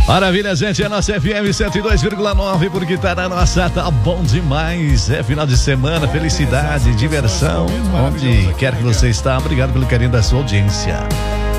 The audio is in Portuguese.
Maravilha, gente, é a nossa FM 102,9, porque tá na nossa, tá bom demais. É final de semana, felicidade, diversão, onde quer que você está. Obrigado pelo carinho da sua audiência.